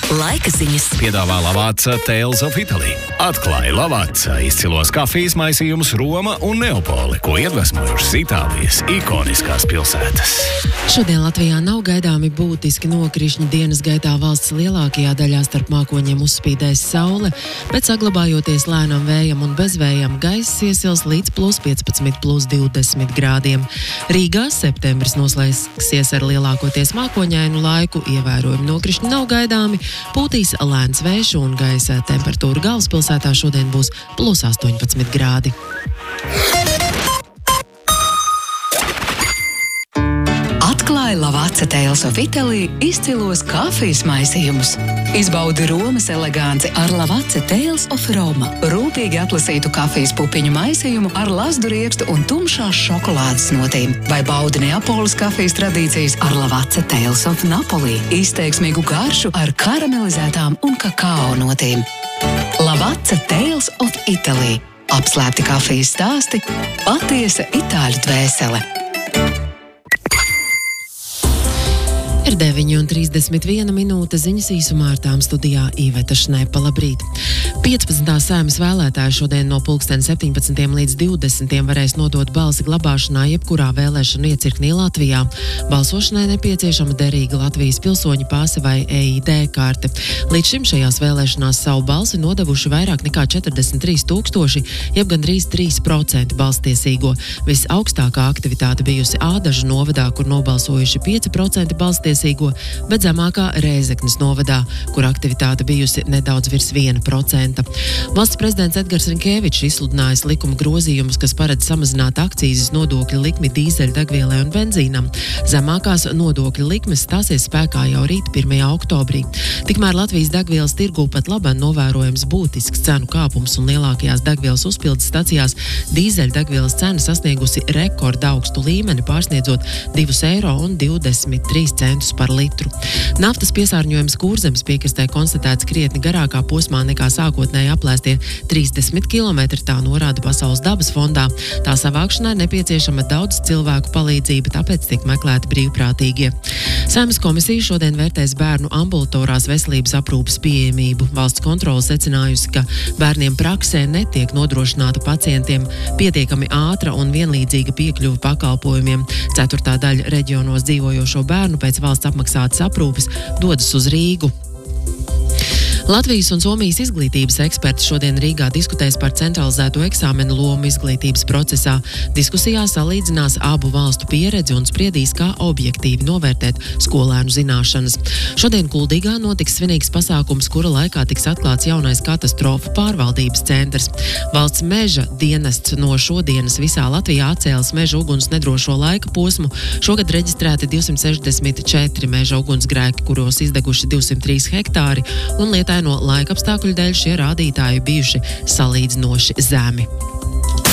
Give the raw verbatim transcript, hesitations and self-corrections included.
Laika ziņas. Piedāvā Lavazza Tales of Italy. Atklāja Lavazza izcilos kafijas maisījumus Roma un Neapoli, ko iedvesmojušas Itālijas ikoniskās pilsētas. Šodien Latvijā nav gaidāmi būtiski nokrišņi. Dienas gaitā valsts lielākajā daļā starp mākoņiem uzspīdēs saule, bet saglabājoties lēnam vējam un bezvējam, gaiss iesils līdz plus piecpadsmit, plus divdesmit grādiem. Rīgā septembris noslēgsies ar lielākoties mākoņainu laiku, ievērojami nokrišņi nav gaidāmi, pūtīs lēns vējš un gaisa temperatūra galvaspilsētā šodien būs plus astoņpadsmit grādi. Atklāja Lavazza Tales of Italy izcilos kafijas maisījumus. Izbaudi Romas eleganci ar Lavazza Tales of Roma. Rūpīgi atlasītu kafijas pupiņu maisījumu ar lazdu riekstu un tumšās šokolādes notīm. Vai baudi Neapoles kafijas tradīcijas ar Lavazza Tales of Napoli. Izteiksmīgu garšu ar karamelizētām un kakao notīm. Lavazza Tales of Italy. Apslēpti kafijas stāsti, patiesa itāļu dvēsele. Ir deviņi un trīsdesmit viena minūte, ziņas īsumā ar tām studijā Iveta Šnepa. Labrīt! piecpadsmitā Saeimas vēlētāji šodien no pulksten septiņpadsmitiem līdz divdesmitiem varēs nodot balsi glabāšanā jebkurā vēlēšanu iecirknī Latvijā. Balsošanai nepieciešama derīga Latvijas pilsoņa pase vai E I D karte. Līdz šim šajās vēlēšanās savu balsi nodevuši vairāk nekā četrdesmit trīs tūkstoši, jeb gandrīz trīs procenti balstiesīgo. Visaugstākā aktivitāte bijusi Ādažu novadā, kur nobalsojuši pieci procenti balstiesīgo, bet zemākā Rēzeknes novadā, kur aktivitāte bijusi nedaudz virs viena procenta. Valsts prezidents Edgars Rinkēvičs izsludinājis likuma grozījumus, kas paredz samazināt akcīzes nodokļu likmi dīzeļdegvielai un benzīnam. Zemākās nodokļu likmes stāsies spēkā jau rīt pirmajā oktobrī. Tikmēr Latvijas degvielas tirgū pat labāk novērojams būtisks cenu kāpums un lielākajās degvielas uzpildes stacijās dīzeļdegvielas cena sasniegusi rekorda augstu līmeni, pārsniedzot divus eiro un divdesmit trīs centus par litru. Naftas piesārņojums Kurzemes piekrastē konstatēts krietni garākā posmā nekā sākotnēji aplēstie trīsdesmit kilometri, tā norāda Pasaules dabas fondā. Tā savākšanai nepieciešama daudz cilvēku palīdzība, tāpēc tiek meklēti brīvprātīgie. Saeimas komisija šodien vērtēs bērnu ambulatorās veselības aprūpes pieejamību. Valsts kontrole secinājusi, ka bērniem praksē netiek nodrošināta pacientiem pietiekami ātra un vienlīdzīga piekļuva pakalpojumiem. Ceturtā daļa reģionos dzīvojošo bērnu pēc valsts apmaksātas aprūpes dodas uz Rīgu. Latvijas un Somijas izglītības eksperti šodien Rīgā diskutēs par centralizēto eksāmenu lomu izglītības procesā. Diskusijā salīdzinās abu valstu pieredzi un spriedīs, kā objektīvi novērtēt skolēnu zināšanas. Šodien Kuldīgā notiks svinīgs pasākums, kura laikā tiks atklāts jaunais katastrofu pārvaldības centrs. Valsts meža dienests no šodienas visā Latvijā atcēlis meža uguns nedrošo laika posmu. Šogad reģistrēti divsimt sešdesmit četri meža ugunsgrēki, kuros izdeguši divsimt trīs hektāri, un lietā no laika apstākļu dēļ šie rādītāji bijuši salīdzinoši zemi.